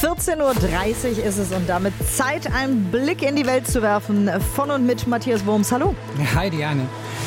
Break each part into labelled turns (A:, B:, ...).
A: 14.30 Uhr ist es und damit Zeit, einen Blick in die Welt zu werfen. Von und mit Matthias Wurms. Hallo.
B: Hi, Diane.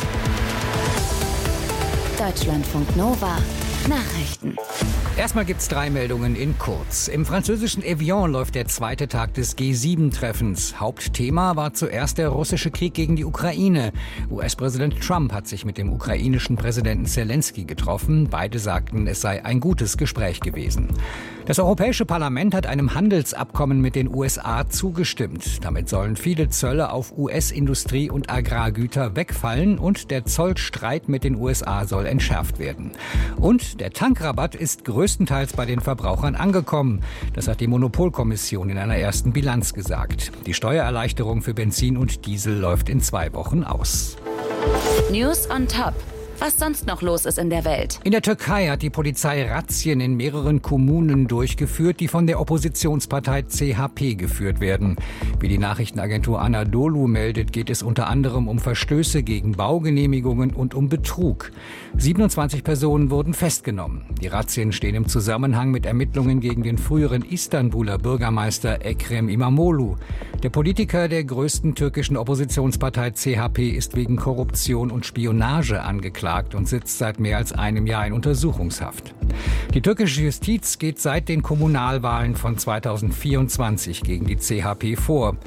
C: Deutschlandfunk Nova. Nachrichten.
B: Erstmal gibt's 3 Meldungen in kurz. Im französischen Evian läuft der zweite Tag des G7-Treffens. Hauptthema war zuerst der russische Krieg gegen die Ukraine. US-Präsident Trump hat sich mit dem ukrainischen Präsidenten Zelensky getroffen. Beide sagten, es sei ein gutes Gespräch gewesen. Das Europäische Parlament hat einem Handelsabkommen mit den USA zugestimmt. Damit sollen viele Zölle auf US-Industrie- und Agrargüter wegfallen und der Zollstreit mit den USA soll entschärft werden. Und der Tankrabatt ist größtenteils bei den Verbrauchern angekommen. Das hat die Monopolkommission in einer ersten Bilanz gesagt. Die Steuererleichterung für Benzin und Diesel läuft in 2 Wochen aus.
C: News on top. Was sonst noch los ist in der Welt.
B: In der Türkei hat die Polizei Razzien in mehreren Kommunen durchgeführt, die von der Oppositionspartei CHP geführt werden. Wie die Nachrichtenagentur Anadolu meldet, geht es unter anderem um Verstöße gegen Baugenehmigungen und um Betrug. 27 Personen wurden festgenommen. Die Razzien stehen im Zusammenhang mit Ermittlungen gegen den früheren Istanbuler Bürgermeister Ekrem İmamoğlu. Der Politiker der größten türkischen Oppositionspartei CHP ist wegen Korruption und Spionage angeklagt und sitzt seit mehr als einem Jahr in Untersuchungshaft. Die türkische Justiz geht seit den Kommunalwahlen von 2024 gegen die CHP vor.